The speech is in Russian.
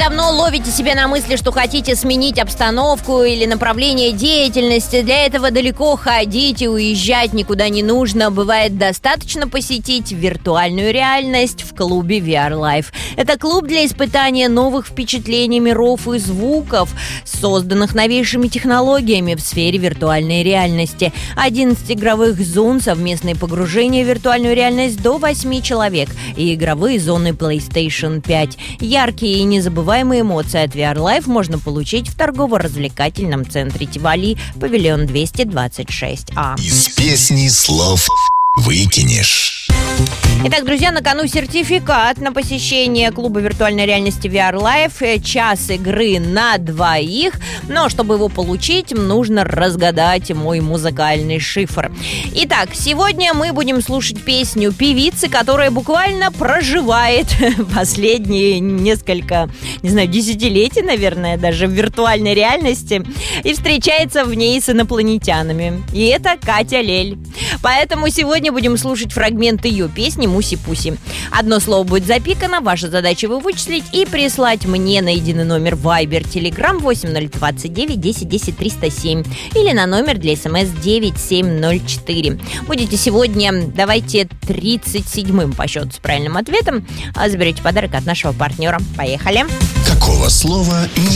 давно ловите себя на мысли, что хотите сменить обстановку или направление деятельности? Для этого далеко ходить и уезжать никуда не нужно. Бывает достаточно посетить виртуальную реальность в клубе VR Life. Это клуб для испытания новых впечатлений, миров и звуков, созданных новейшими технологиями в сфере виртуальной реальности. 11 игровых зон, совместные погружения в виртуальную реальность до 8 человек и игровые зоны PlayStation 5. Яркие и незабываемые эмоции от VR Life можно получить в торгово-развлекательном центре Тивали, павильон 226А. Из песни слов выкинешь. Итак, друзья, на кону сертификат на посещение клуба виртуальной реальности VR Life. Час игры на двоих. Но чтобы его получить, нужно разгадать мой музыкальный шифр. Итак, сегодня мы будем слушать песню певицы, которая буквально проживает последние несколько, не знаю, десятилетий, наверное, даже в виртуальной реальности и встречается в ней с инопланетянами. И это Катя Лель. Поэтому сегодня будем слушать фрагмент ее песни «Муси-пуси». Одно слово будет запикано, ваша задача его вычислить и прислать мне на единый номер Viber, Telegram 8029 10 10 307 или на номер для СМС 9704. Будете сегодня, давайте, 37-м по счету с правильным ответом. Заберете подарок от нашего партнера. Поехали! Какого слова